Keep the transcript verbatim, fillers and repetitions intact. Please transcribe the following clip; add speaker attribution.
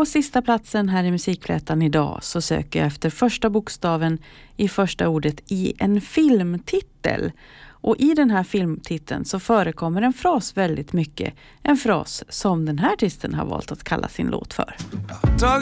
Speaker 1: På sista platsen här i musikplättan idag så söker jag efter första bokstaven i första ordet i en filmtitel. Och i den här filmtiteln så förekommer en fras väldigt mycket. En fras som den här artisten har valt att kalla sin låt för.